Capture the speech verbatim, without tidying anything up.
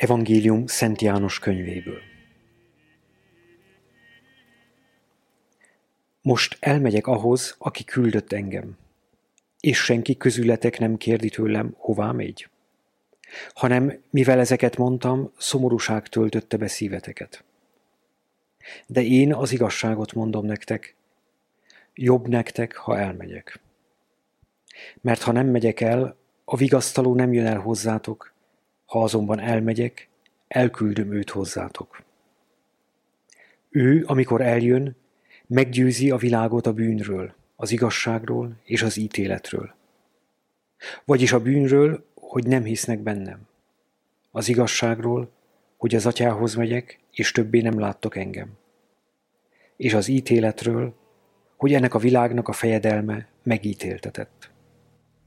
Evangélium Szent János könyvéből. Most elmegyek ahhoz, aki küldött engem, és senki közületek nem kérdi tőlem, hová megy, hanem mivel ezeket mondtam, szomorúság töltötte be szíveteket. De én az igazságot mondom nektek, jobb nektek, ha elmegyek. Mert ha nem megyek el, a vigasztaló nem jön el hozzátok, ha azonban elmegyek, elküldöm őt hozzátok. Ő, amikor eljön, meggyőzi a világot a bűnről, az igazságról és az ítéletről. Vagyis a bűnről, hogy nem hisznek bennem. Az igazságról, hogy az atyához megyek, és többé nem láttok engem. És az ítéletről, hogy ennek a világnak a fejedelme megítéltetett.